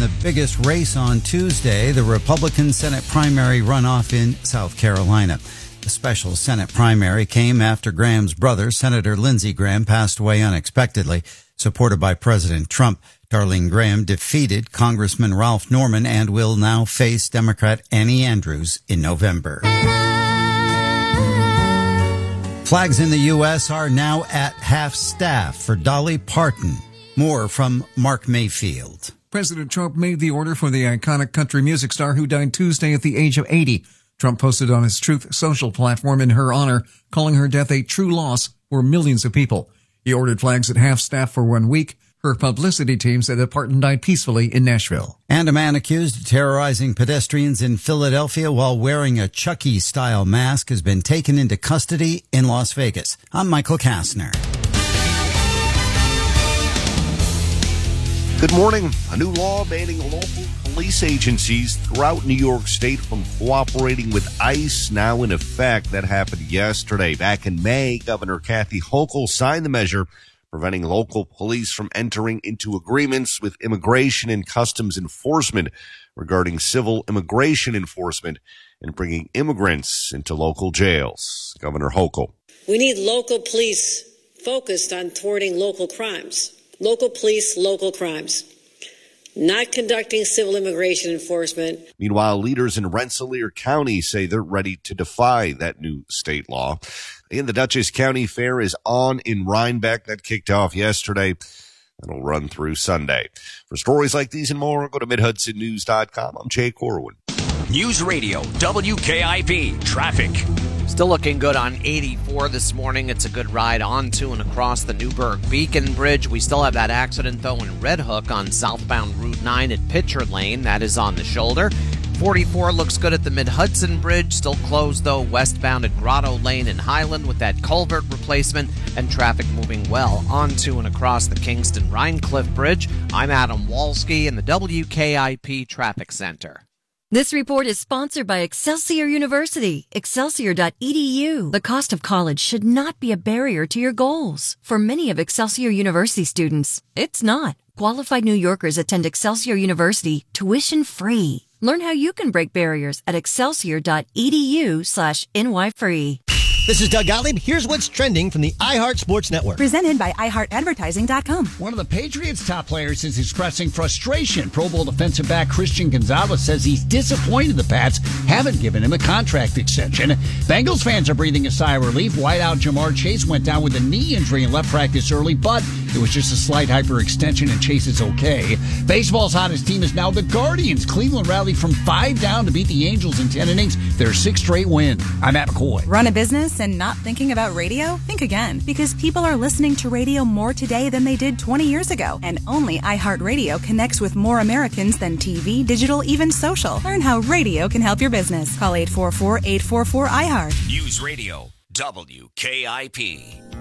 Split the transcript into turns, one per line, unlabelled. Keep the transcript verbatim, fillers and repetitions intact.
the biggest race on Tuesday, the Republican Senate primary runoff in South Carolina. The special Senate primary came after Graham's brother, Senator Lindsey Graham, passed away unexpectedly. Supported by President Trump, Darlene Graham defeated Congressman Ralph Norman and will now face Democrat Annie Andrews in November. Flags in the U S are now at half-staff for Dolly Parton. More from Mark Mayfield.
President Trump made the order for the iconic country music star who died Tuesday at the age of eighty. Trump posted on his Truth Social platform in her honor, calling her death a true loss for millions of people. He ordered flags at half-staff for one week. Her publicity team said that Parton died peacefully in Nashville.
And a man accused of terrorizing pedestrians in Philadelphia while wearing a Chucky-style mask has been taken into custody in Las Vegas. I'm Michael Kastner.
Good morning. A new law banning local police agencies throughout New York State from cooperating with ICE now in effect. That happened yesterday. Back in May, Governor Kathy Hochul signed the measure preventing local police from entering into agreements with immigration and customs enforcement regarding civil immigration enforcement and bringing immigrants into local jails. Governor Hochul.
We need local police focused on thwarting local crimes. Local police, local crimes. Not conducting civil immigration enforcement.
Meanwhile, leaders in Rensselaer County say they're ready to defy that new state law. And the Dutchess County Fair is on in Rhinebeck. That kicked off yesterday. That'll run through Sunday. For stories like these and more, go to mid hudson news dot com. I'm Jay Corwin.
News Radio, W K I P, traffic.
Still looking good on eighty-four this morning. It's a good ride onto and across the Newburgh Beacon Bridge. We still have that accident, though, in Red Hook on southbound Route nine at Pitcher Lane. That is on the shoulder. forty-four looks good at the Mid-Hudson Bridge. Still closed, though, westbound at Grotto Lane in Highland with that culvert replacement, and traffic moving well onto and across the Kingston Rhinecliff Bridge. I'm Adam Walski in the W K I P Traffic Center.
This report is sponsored by Excelsior University, excelsior dot e d u. The cost of college should not be a barrier to your goals. For many of Excelsior University students, it's not. Qualified New Yorkers attend Excelsior University tuition free. Learn how you can break barriers at excelsior dot e d u slash n y free.
This is Doug Gottlieb. Here's what's trending from the iHeart Sports Network.
Presented by i heart advertising dot com.
One of the Patriots' top players is expressing frustration. Pro Bowl defensive back Christian Gonzalez says he's disappointed the Pats haven't given him a contract extension. Bengals fans are breathing a sigh of relief. Wideout Jamar Chase went down with a knee injury and left practice early, but it was just a slight hyperextension and Chase is okay. Baseball's hottest team is now the Guardians. Cleveland rallied from five down to beat the Angels in ten innings. Their sixth straight win. I'm Matt McCoy.
Run a business and not thinking about radio? Think again, because people are listening to radio more today than they did twenty years ago. And only iHeartRadio connects with more Americans than T V, digital, even social. Learn how radio can help your business. Call eight four four, eight four four, I heart.
News Radio, W K I P.